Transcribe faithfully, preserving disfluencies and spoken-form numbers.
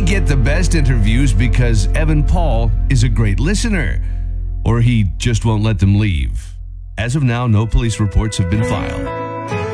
get the best interviews because Evan Paul is a great listener, or he just won't let them leave. As of now, no police reports have been filed.